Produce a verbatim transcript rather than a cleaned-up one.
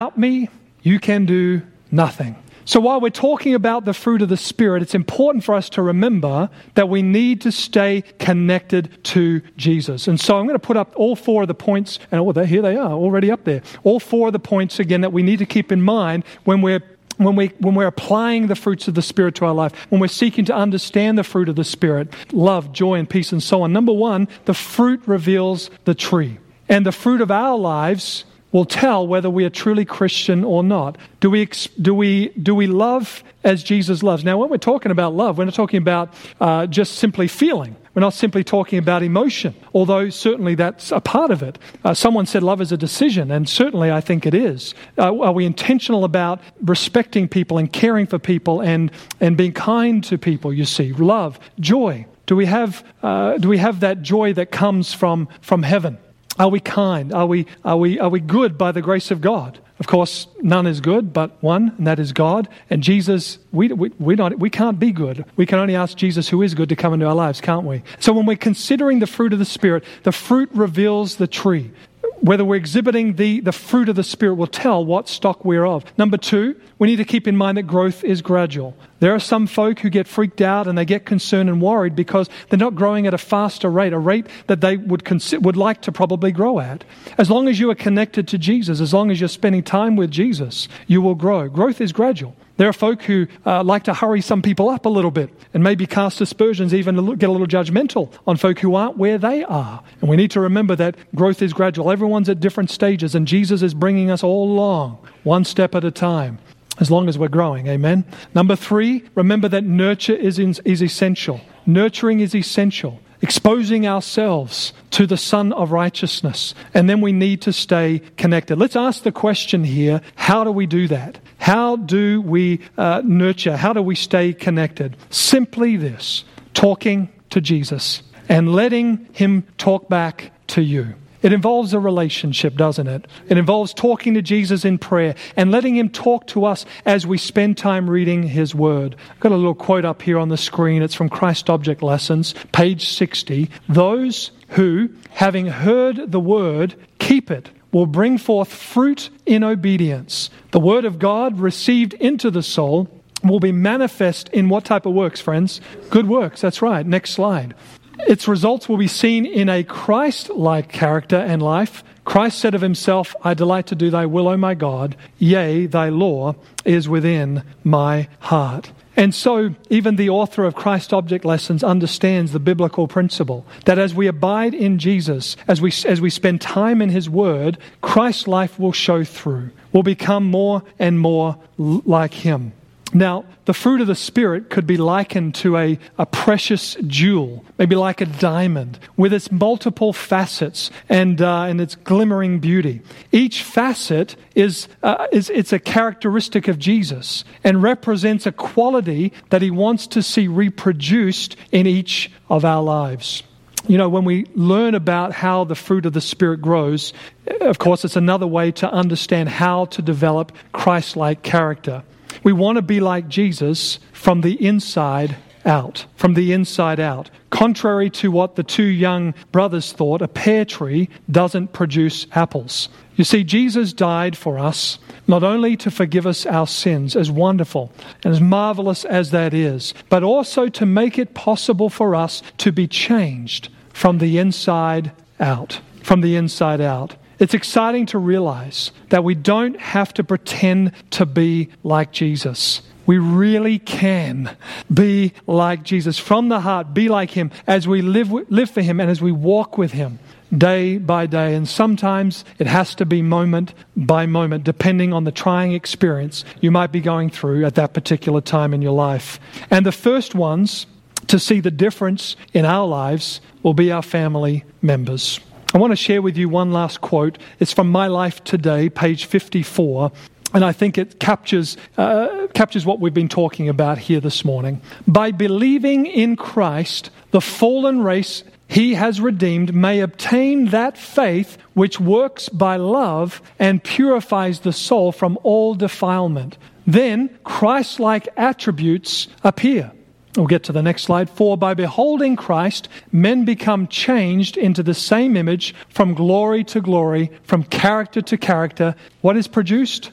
Without me, you can do nothing. So while we're talking about the fruit of the Spirit, it's important for us to remember that we need to stay connected to Jesus. And so I'm going to put up all four of the points, and oh, here they are, already up there. All four of the points, again, that we need to keep in mind when we're When, we, when we're applying the fruits of the Spirit to our life, when we're seeking to understand the fruit of the Spirit, love, joy, and peace, and so on. Number one, the fruit reveals the tree. And the fruit of our lives will tell whether we are truly Christian or not. Do we do we do we love as Jesus loves? Now, when we're talking about love, we're not talking about uh, just simply feeling. We're not simply talking about emotion, although certainly that's a part of it. Uh, someone said love is a decision, and certainly I think it is. Uh, are we intentional about respecting people and caring for people and and being kind to people? You see, love, joy. Do we have uh, do we have that joy that comes from from heaven? Are we kind? Are we are we are we good by the grace of God? Of course, none is good but one, and that is God. And Jesus, we we we not we can't be good. We can only ask Jesus, who is good, to come into our lives, can't we? So when we're considering the fruit of the Spirit, the fruit reveals the tree. Whether we're exhibiting the, the fruit of the Spirit will tell what stock we're of. Number two, we need to keep in mind that growth is gradual. There are some folk who get freaked out and they get concerned and worried because they're not growing at a faster rate, a rate that they would consi- would like to probably grow at. As long as you are connected to Jesus, as long as you're spending time with Jesus, you will grow. Growth is gradual. There are folk who uh, like to hurry some people up a little bit and maybe cast aspersions, even get a little judgmental on folk who aren't where they are. And we need to remember that growth is gradual. Everyone's at different stages, and Jesus is bringing us all along, one step at a time, as long as we're growing. Amen. Number three, remember that nurture is, in, is essential. Nurturing is essential. Exposing ourselves to the Son of Righteousness. And then we need to stay connected. Let's ask the question here, how do we do that? How do we uh, nurture? How do we stay connected? Simply this, talking to Jesus and letting Him talk back to you. It involves a relationship, doesn't it? It involves talking to Jesus in prayer and letting Him talk to us as we spend time reading His Word. I've got a little quote up here on the screen. It's from Christ Object Lessons, page sixty. Those who, having heard the Word, keep it, will bring forth fruit in obedience. The Word of God received into the soul will be manifest in what type of works, friends? Good works, that's right. Next slide. Its results will be seen in a Christ-like character and life. Christ said of Himself, I delight to do Thy will, O my God. Yea, Thy law is within my heart. And so even the author of Christ Object Lessons understands the biblical principle that as we abide in Jesus, as we as we spend time in His Word, Christ's life will show through. We'll become more and more like Him. Now, the fruit of the Spirit could be likened to a, a precious jewel, maybe like a diamond, with its multiple facets and uh, and its glimmering beauty. Each facet is uh, is it's a characteristic of Jesus and represents a quality that He wants to see reproduced in each of our lives. You know, when we learn about how the fruit of the Spirit grows, of course, it's another way to understand how to develop Christ-like character. We want to be like Jesus from the inside out, from the inside out. Contrary to what the two young brothers thought, a pear tree doesn't produce apples. You see, Jesus died for us, not only to forgive us our sins, as wonderful and as marvelous as that is, but also to make it possible for us to be changed from the inside out, from the inside out. It's exciting to realize that we don't have to pretend to be like Jesus. We really can be like Jesus. From the heart, be like Him as we live live for Him and as we walk with Him day by day. And sometimes it has to be moment by moment, depending on the trying experience you might be going through at that particular time in your life. And the first ones to see the difference in our lives will be our family members. I want to share with you one last quote. It's from My Life Today, page fifty-four, and I think it captures uh, captures what we've been talking about here this morning. By believing in Christ, the fallen race He has redeemed may obtain that faith which works by love and purifies the soul from all defilement. Then Christ-like attributes appear. We'll get to the next slide. For by beholding Christ, men become changed into the same image from glory to glory, from character to character. What is produced?